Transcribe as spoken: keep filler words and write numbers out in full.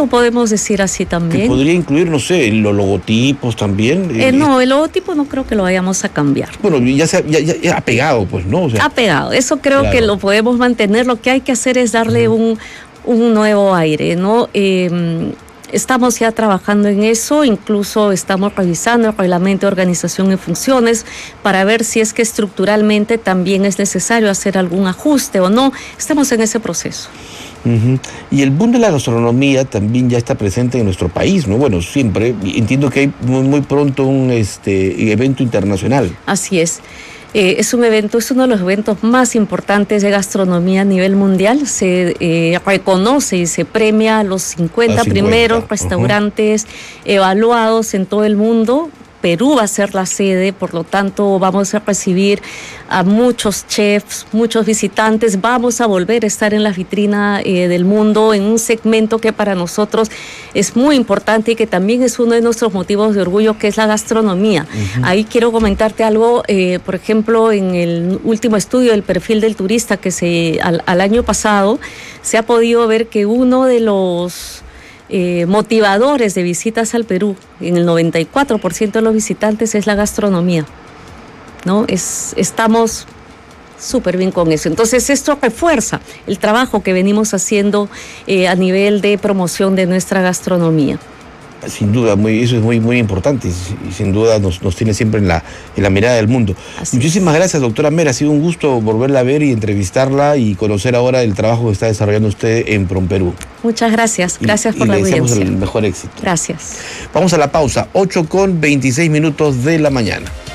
lo podemos decir así también. Que podría incluir, no sé, los logotipos también. Eh, no, el logotipo no creo que lo vayamos a cambiar. Bueno, ya se ha, ya, ya, ya ha pegado, pues, ¿no? O sea, ha pegado, eso creo claro. que lo podemos mantener. Lo que hay que hacer es darle uh-huh. un, un nuevo aire, ¿no? Eh, Estamos ya trabajando en eso, incluso estamos revisando el reglamento de organización y funciones para ver si es que estructuralmente también es necesario hacer algún ajuste o no. Estamos en ese proceso. Uh-huh. Y el boom de la gastronomía también ya está presente en nuestro país, ¿no? Bueno, siempre. Entiendo que hay muy, muy pronto un este, evento internacional. Así es. Eh, es un evento, es uno de los eventos más importantes de gastronomía a nivel mundial. Se eh, reconoce y se premia a los cincuenta, a cincuenta primeros restaurantes uh-huh. evaluados en todo el mundo. Perú va a ser la sede, por lo tanto vamos a recibir a muchos chefs, muchos visitantes, vamos a volver a estar en la vitrina eh, del mundo en un segmento que para nosotros es muy importante y que también es uno de nuestros motivos de orgullo, que es la gastronomía. Uh-huh. Ahí quiero comentarte algo, eh, por ejemplo, en el último estudio del perfil del turista que se al, al año pasado se ha podido ver que uno de los Eh, motivadores de visitas al Perú, en el noventa y cuatro por ciento de los visitantes, es la gastronomía, ¿no? Es, estamos súper bien con eso. Entonces esto refuerza el trabajo que venimos haciendo eh, a nivel de promoción de nuestra gastronomía. Sin duda, muy, eso es muy, muy importante y, y sin duda nos, nos tiene siempre en la, en la mirada del mundo. Así Muchísimas es. gracias, doctora Mera. Ha sido un gusto volverla a ver y entrevistarla y conocer ahora el trabajo que está desarrollando usted en PROMPERÚ. Muchas gracias. Gracias y, por y la le deseamos audiencia. el mejor éxito. Gracias. Vamos a la pausa. ocho con veintiséis minutos de la mañana.